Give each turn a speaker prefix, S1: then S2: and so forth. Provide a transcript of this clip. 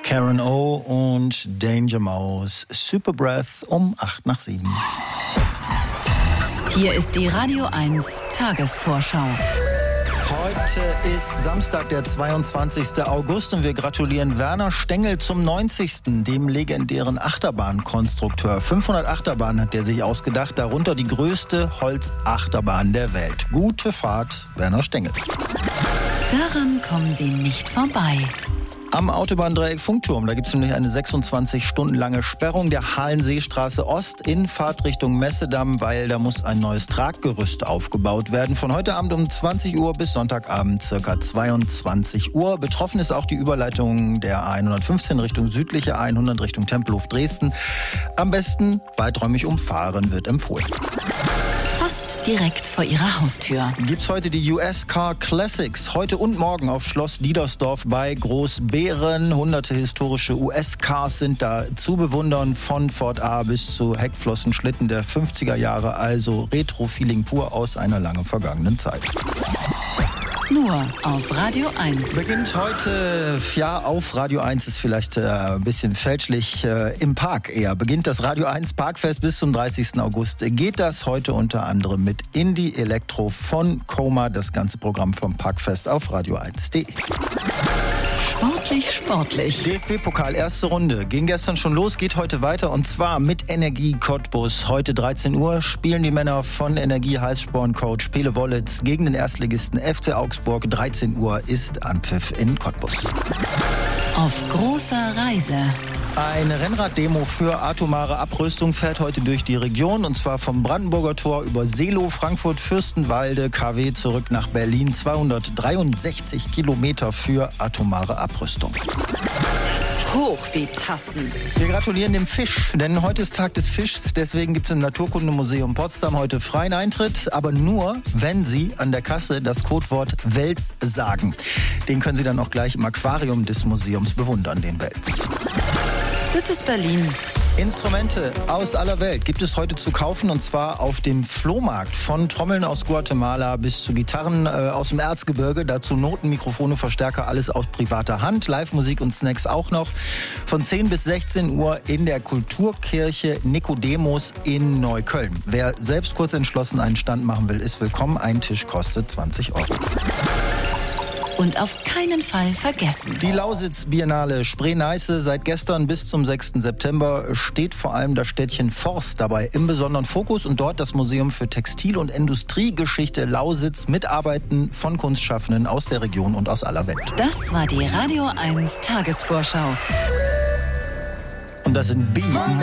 S1: Karen O und Danger Mouse. Super Breath um 7:08.
S2: Hier ist die Radio 1 Tagesvorschau.
S1: Heute ist Samstag, der 22. August und wir gratulieren Werner Stengel zum 90., dem legendären Achterbahnkonstrukteur. 500 Achterbahnen hat er sich ausgedacht, darunter die größte Holzachterbahn der Welt. Gute Fahrt, Werner Stengel.
S2: Daran kommen Sie nicht vorbei.
S1: Am Autobahndreieck Funkturm, da gibt es nämlich eine 26 Stunden lange Sperrung der Hallenseestraße Ost in Fahrtrichtung Messedamm, weil da muss ein neues Traggerüst aufgebaut werden. Von heute Abend um 20 Uhr bis Sonntagabend ca. 22 Uhr. Betroffen ist auch die Überleitung der A115 Richtung südliche A100 Richtung Tempelhof Dresden. Am besten weiträumig umfahren wird empfohlen.
S2: Fast direkt vor Ihrer Haustür.
S1: Gibt's heute die US Car Classics. Heute und morgen auf Schloss Diedersdorf bei Großbeeren. Hunderte historische US-Cars sind da zu bewundern. Von Ford A bis zu Heckflossenschlitten der 50er Jahre. Also Retro-Feeling pur aus einer lange vergangenen Zeit.
S2: Nur auf Radio 1.
S1: Beginnt heute, ja, auf Radio 1 ist vielleicht ein bisschen fälschlich, im Park eher. Beginnt das Radio 1 Parkfest bis zum 30. August. Geht das heute unter anderem mit Indie Elektro von Koma. Das ganze Programm vom Parkfest auf radio1.de.
S2: Sportlich.
S1: DFB-Pokal, erste Runde. Ging gestern schon los, geht heute weiter und zwar mit Energie Cottbus. Heute 13 Uhr spielen die Männer von Energie Heißsporn-Coach Pele Wollitz gegen den Erstligisten FC Augsburg. 13 Uhr ist Anpfiff in Cottbus.
S2: Auf großer Reise.
S1: Eine Rennraddemo für atomare Abrüstung fährt heute durch die Region und zwar vom Brandenburger Tor über Seelow, Frankfurt, Fürstenwalde, KW zurück nach Berlin. 263 Kilometer für atomare Abrüstung.
S2: Hoch die Tassen.
S1: Wir gratulieren dem Fisch, denn heute ist Tag des Fischs. Deswegen gibt es im Naturkundemuseum Potsdam heute freien Eintritt, aber nur, wenn Sie an der Kasse das Codewort Wels sagen. Den können Sie dann auch gleich im Aquarium des Museums bewundern, den Wels.
S2: Das ist Berlin.
S1: Instrumente aus aller Welt gibt es heute zu kaufen und zwar auf dem Flohmarkt. Von Trommeln aus Guatemala bis zu Gitarren aus dem Erzgebirge. Dazu Noten, Mikrofone, Verstärker, alles aus privater Hand. Live-Musik und Snacks auch noch. Von 10 bis 16 Uhr in der Kulturkirche Nikodemus in Neukölln. Wer selbst kurz entschlossen einen Stand machen will, ist willkommen. Ein Tisch kostet 20 Euro.
S2: Und auf keinen Fall vergessen.
S1: Die Lausitz-Biennale Spree-Neiße seit gestern bis zum 6. September steht vor allem das Städtchen Forst dabei im besonderen Fokus und dort das Museum für Textil- und Industriegeschichte Lausitz mit Arbeiten von Kunstschaffenden aus der Region und aus aller Welt.
S2: Das war die Radio 1 Tagesvorschau.
S1: Und das sind Bee.